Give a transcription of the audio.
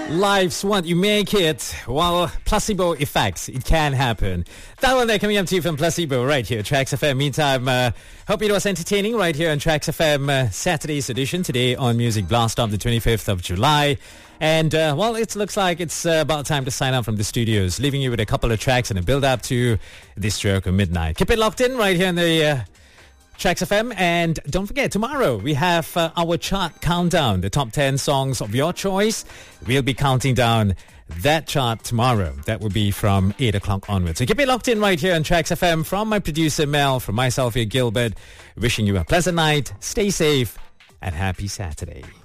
Life's what you make it. Well, placebo effects, it can happen. That one there coming up to you from Placebo right here, Tracks FM. Meantime, hope it was entertaining right here on Tracks FM Saturday's edition today on Music Blast Off the 25th of July. And, well, it looks like it's about time to sign out from the studios, leaving you with a couple of tracks and a build-up to this stroke of midnight. Keep it locked in right here on the Tracks FM, and don't forget, tomorrow we have our chart countdown, the top 10 songs of your choice. We'll be counting down that chart tomorrow. That will be from 8 o'clock onwards. So keep it locked in right here on Tracks FM. From my producer Mel, from myself here Gilbert, wishing you a pleasant night, stay safe, and happy Saturday.